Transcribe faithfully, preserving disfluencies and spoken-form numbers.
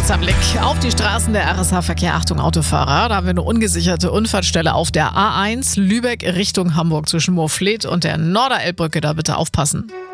Kurzer Blick auf die Straßen der R S H-Verkehr. Achtung Autofahrer, da haben wir eine ungesicherte Unfallstelle auf der A eins Lübeck Richtung Hamburg zwischen Moorfleet und der Norderelbbrücke. Da bitte aufpassen.